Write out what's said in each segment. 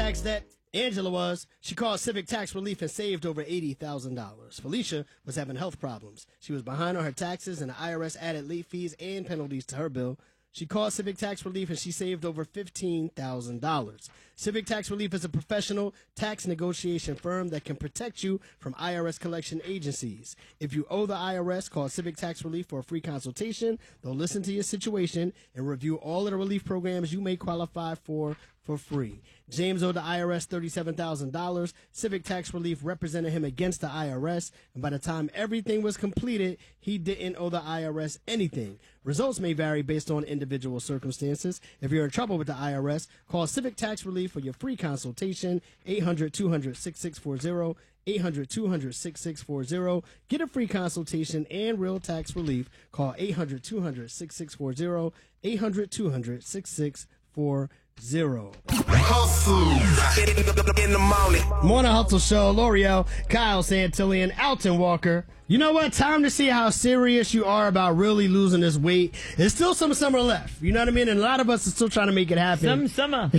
tax debt. Angela was. She called Civic Tax Relief and saved over $80,000. Felicia was having health problems. She was behind on her taxes, and the IRS added late fees and penalties to her bill. She called Civic Tax Relief and she saved over $15,000. Civic Tax Relief is a professional tax negotiation firm that can protect you from IRS collection agencies. If you owe the IRS, call Civic Tax Relief for a free consultation. They'll listen to your situation and review all of the relief programs you may qualify for free. James owed the IRS $37,000. Civic Tax Relief represented him against the IRS, and by the time everything was completed, he didn't owe the IRS anything. Results may vary based on individual circumstances. If you're in trouble with the IRS, call Civic Tax Relief for your free consultation, 800-200-6640, 800-200-6640. Get a free consultation and real tax relief. Call 800-200-6640, 800-200-6640. Hustle in the morning. Morning Hustle Show. L'Oreal, Kyle Santillan, Alton Walker. You know what? Time to see how serious you are about really losing this weight. There's still some summer left. You know what I mean? And a lot of us are still trying to make it happen. Some summer.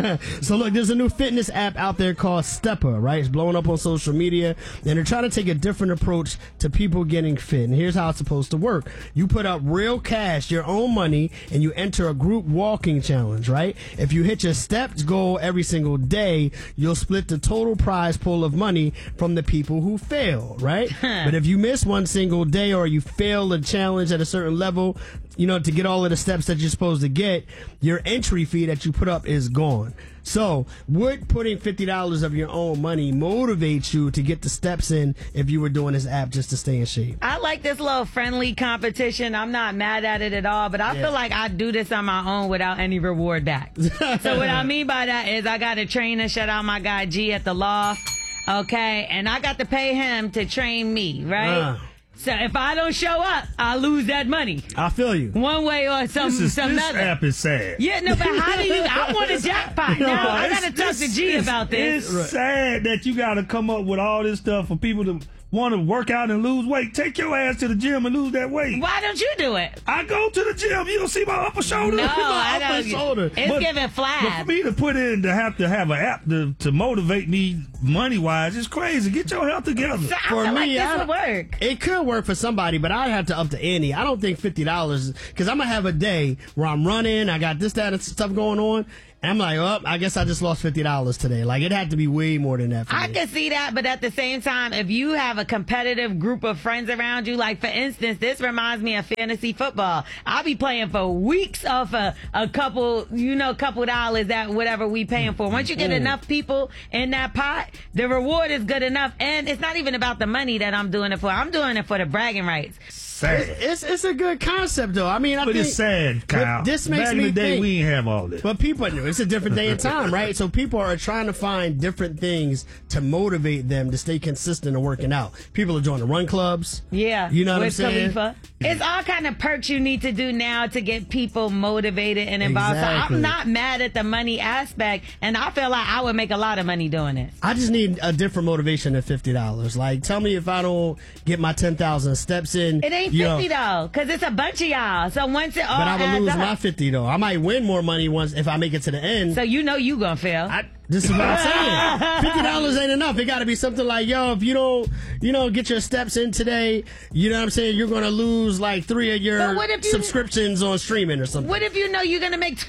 So look, there's a new fitness app out there called Stepper, right? It's blowing up on social media. And they're trying to take a different approach to people getting fit. And here's how it's supposed to work. You put up real cash, your own money, and you enter a group walking challenge, right? If you hit your steps goal every single day, you'll split the total prize pool of money from the people who fail, right? But if you miss one single day or you fail a challenge at a certain level, you know, to get all of the steps that you're supposed to get, your entry fee that you put up is gone. So would putting $50 of your own money motivate you to get the steps in if you were doing this app just to stay in shape? I like this little friendly competition. I'm not mad at it at all, but I feel like I do this on my own without any reward back. So what I mean by that is I got a trainer, shout out my guy G at the Loft, okay, and I got to pay him to train me, right? So if I don't show up, I lose that money. I feel you. One way or some other. This app is sad. Yeah, no, but how do you? I want a jackpot now. I got to talk to G about this. It's sad that you got to come up with all this stuff for people to want to work out and lose weight. Take your ass to the gym and lose that weight. Why don't you do it? I go to the gym. You don't see my upper shoulder? No, my upper shoulder. It's giving flab. But for me to put in to have an app to motivate me money-wise, it's crazy. Get your health together. So I feel like this would work. It could work for somebody, but I'd have to up the ante. I don't think $50, because I'm going to have a day where I'm running, I got this, that, and stuff going on, and I'm like, oh, I guess I just lost $50 today. Like, it had to be way more than that for me. I can see that, but at the same time, if you have a competitive group of friends around you, like, for instance, this reminds me of fantasy football. I'll be playing for weeks off a couple dollars, that whatever we paying for. Once you get enough people in that pot, the reward is good enough. And it's not even about the money that I'm doing it for. I'm doing it for the bragging rights. Sad. It's a good concept, though. I mean, I think it's sad, Kyle. This makes Back me in the day, think, we ain't have all this. But people, it's a different day and time, right? So people are trying to find different things to motivate them to stay consistent in working out. People are joining run clubs. Yeah. You know what I'm saying? Khalifa. It's all kind of perks you need to do now to get people motivated and involved. Exactly. So I'm not mad at the money aspect, and I feel like I would make a lot of money doing it. I just need a different motivation than $50. Like, tell me if I don't get my 10,000 steps in. It ain't 50 though, because it's a bunch of y'all. So once it all but I would adds lose up, my 50 though. I might win more money once if I make it to the end. so you know you gonna fail. This is what I'm saying. $50 ain't enough. It got to be something like, yo, if you don't, get your steps in today, you know what I'm saying, you're going to lose like 3 of your subscriptions on streaming or something. What if you know you're going to make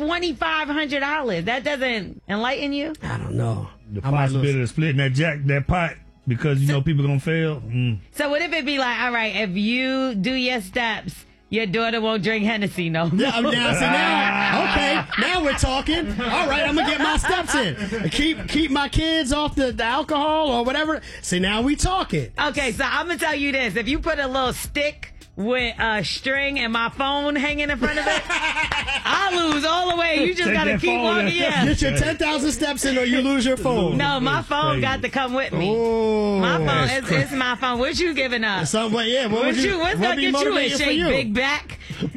$2,500? That doesn't enlighten you? I don't know. The possibility of splitting that pot because you know people going to fail. So what if it be like, all right, if you do your steps, your daughter won't drink Hennessy no more. Yeah, okay, now we're talking. All right, I'm going to get my steps in. Keep my kids off the alcohol or whatever. See, now we talking. Okay, so I'm going to tell you this. If you put a little stick with a string and my phone hanging in front of it, I lose all the way. You just got to keep walking. Yeah. Get your 10,000 steps in or you lose your phone. No, my phone got to come with me. Oh, my phone, it's my phone. What you giving up? What's going to get you in shape, big back? What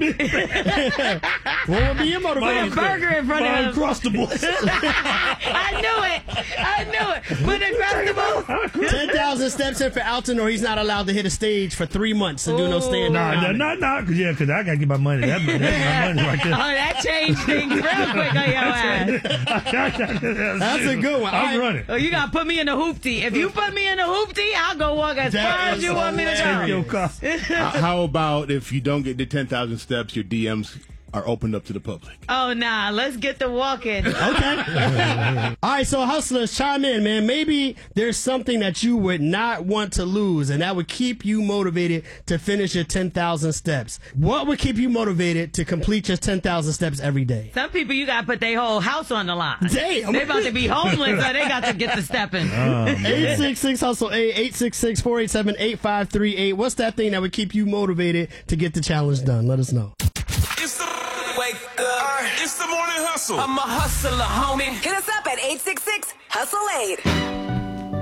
would be your motivation? Put a burger in front of him. Uncrustables. I knew it. I knew it. But Uncrustables. 10,000 steps in for Alton, or he's not allowed to hit a stage for 3 months and do no stand-up. Nah, because I gotta get my money. That's my money right there. Oh, that changed things real quick on your ass. That's a good one. I'm running. Oh, you gotta put me in the hoopty. If you put me in the hoopty, I'll go walk as far as you want me to go. Your car. How about if you don't get the 10,000 steps, your DMs are opened up to the public? Oh, nah. Let's get to walking. Okay. All right, so hustlers, chime in, man. Maybe there's something that you would not want to lose, and that would keep you motivated to finish your 10,000 steps. What would keep you motivated to complete your 10,000 steps every day? Some people, you gotta put their whole house on the line. Damn. They about to be homeless, so they got to get to stepping. 866-HUSTLE-A, 866-487-8538. What's that thing that would keep you motivated to get the challenge done? Let us know. It's the wake up. It's the morning hustle. I'm a hustler, homie. Hit us up at 866-HUSTLE-8.